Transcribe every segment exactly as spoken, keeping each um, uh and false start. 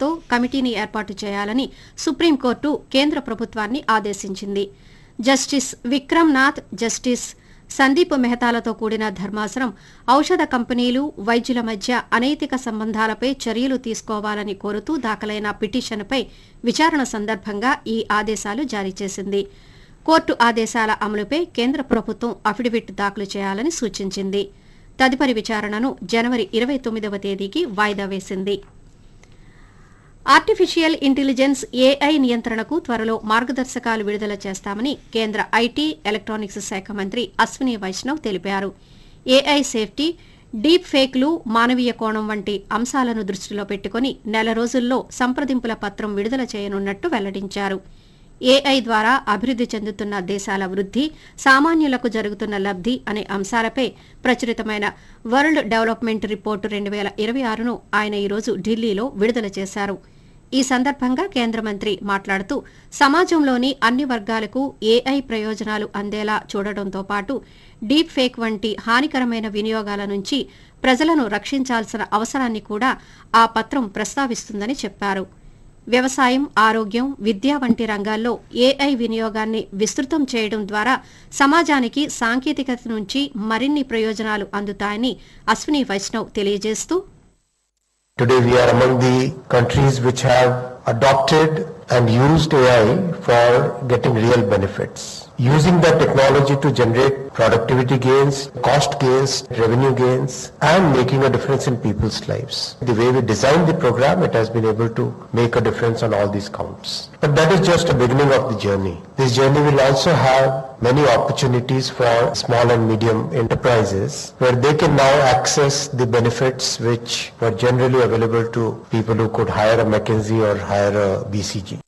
సిఫార్సుతో కమిటీని ఏర్పాటు చేయాలని సుప్రీంకోర్టు కేంద్ర ప్రభుత్వాన్ని ఆదేశించింది. జస్టిస్ విక్రమ్ నాథ్, జస్టిస్ సందీప్ మెహతాలతో కూడిన ధర్మాసనం ఔషధ కంపెనీలు, వైద్యుల మధ్య అనైతిక సంబంధాలపై చర్యలు తీసుకోవాలని కోరుతూ దాఖలైన పిటిషన్పై విచారణ సందర్భంగా ఈ ఆదేశాలు జారీ చేసింది. కోర్టు ఆదేశాల అమలుపై కేంద్ర ప్రభుత్వం అఫిడవిట్ దాఖలు చేయాలని సూచించింది. తదుపరి విచారణను జనవరి ఇరవై తొమ్మిదవ తేదీకి వాయిదా వేసింది. ఆర్టిఫిషియల్ ఇంటెలిజెన్స్ ఏఐ నియంత్రణకు త్వరలో మార్గదర్శకాలు విడుదల చేస్తామని కేంద్ర ఐటీ, ఎలక్ట్రానిక్స్ శాఖ మంత్రి అశ్విని వైష్ణవ్ తెలిపారు. ఏఐ సేఫ్టీ, డీప్ ఫేక్లు, మానవీయ కోణం వంటి అంశాలను దృష్టిలో పెట్టుకుని నెల రోజుల్లో సంప్రదింపుల పత్రం విడుదల చేయనున్నట్టు వెల్లడించారు. ఏఐ ద్వారా అభివృద్ది చెందుతున్న దేశాల వృద్ధి, సామాన్యులకు జరుగుతున్న లబ్ది అనే అంశాలపై ప్రచురితమైన వరల్డ్ డెవలప్మెంట్ రిపోర్టు రెండు వేల ఇరవై ఆరును ఆయన ఈరోజు ఢిల్లీలో విడుదల చేశారు. ఈ సందర్భంగా కేంద్ర మంత్రి మాట్లాడుతూ సమాజంలోని అన్ని వర్గాలకు ఏఐ ప్రయోజనాలు అందేలా చూడటంతో పాటు డీప్ ఫేక్ వంటి హానికరమైన వినియోగాల నుంచి ప్రజలను రక్షించాల్సిన అవసరాన్ని కూడా ఆ పత్రం ప్రస్తావిస్తుందని చెప్పారు. వ్యవసాయం, ఆరోగ్యం, విద్య వంటి రంగాల్లో ఏఐ వినియోగాన్ని విస్తృతం చేయడం ద్వారా సమాజానికి సాంకేతికత నుంచి మరిన్ని ప్రయోజనాలు అందుతాయని అశ్విని వైష్ణవ్ తెలియజేస్తూ, Today we are among the countries which have adopted and used A I for getting real benefits. Using that technology to generate productivity gains, cost gains, revenue gains, and making a difference in people's lives. The way we designed the program, it has been able to make a difference on all these counts. But that is just a beginning of the journey. This journey will also have many opportunities for small and medium enterprises where they can now access the benefits which were generally available to people who could hire a McKinsey or hire a B C G.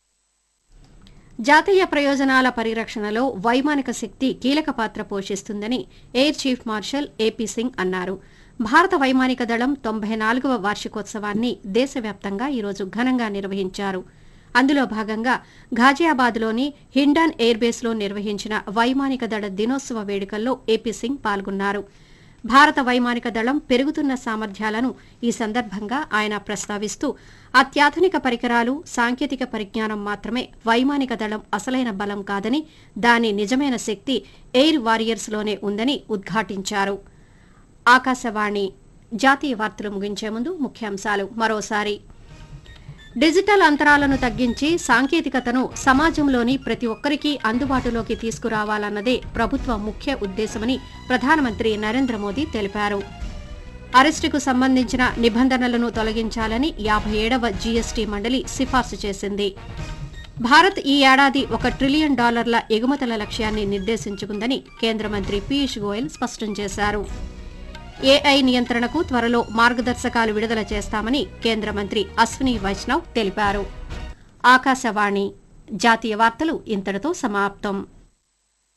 జాతీయ ప్రయోజనాల పరిరక్షణలో వైమానిక శక్తి కీలక పాత్ర పోషిస్తుందని air chief marshal AP Singh అన్నారు. భారత వైమానిక దళం తొంభై నాలుగవ వార్షికోత్సవాన్ని దేశవ్యాప్తంగా ఈరోజు ఘనంగా నిర్వహించారు. అందులో భాగంగా ఘాజియాబాద్లోని హిండన్ ఎయిర్బేస్లో నిర్వహించిన వైమానిక దళ దినోత్సవ వేడుకల్లో ఏపీ సింగ్ పాల్గొన్నారు. భారత వైమానిక దళం పెరుగుతున్న సామర్థ్యాలను ఈ సందర్భంగా ఆయన ప్రస్తావిస్తూ, అత్యాధునిక పరికరాలు, సాంకేతిక పరిజ్ఞానం మాత్రమే వైమానిక దళం అసలైన బలం కాదని, దాని నిజమైన శక్తి ఎయిర్ వారియర్స్లోనే ఉందని ఉద్ఘాటించారు. ఆకాశవాణి జాతీయ వార్తలు ముగించే ముందు ముఖ్యాంశాలు మరోసారి. డిజిటల్ అంతరాలను తగ్గించి సాంకేతికతను సమాజంలోని ప్రతి ఒక్కరికీ అందుబాటులోకి తీసుకురావాలన్నదే ప్రభుత్వ ముఖ్య ఉద్దేశమని ప్రధానమంత్రి నరేంద్ర మోదీ తెలిపారు. అరెస్టుకు సంబంధించిన నిబంధనలను తొలగించాలని యాభై ఏడవ జీఎస్టీ మండలి సిఫార్సు చేసింది. భారత్ ఈ ఏడాది ఒక ట్రిలియన్ డాలర్ల ఎగుమతుల లక్ష్యాన్ని నిర్దేశించుకుందని కేంద్ర మంత్రి పీయూష్ గోయల్ స్పష్టం చేశారు. ఏఐ నియంత్రణకు త్వరలో మార్గదర్శకాలు విడుదల చేస్తామని కేంద్ర మంత్రి అశ్విని వైష్ణవ్ తెలిపారు. ఆకాశవాణి జాతీయ వార్తలు ఇంతటితో సమాప్తం.